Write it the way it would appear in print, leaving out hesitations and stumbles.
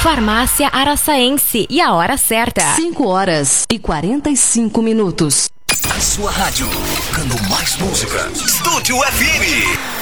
Farmácia Araçaense e a hora certa. 5h45. A sua rádio, tocando mais música. Estúdio FM.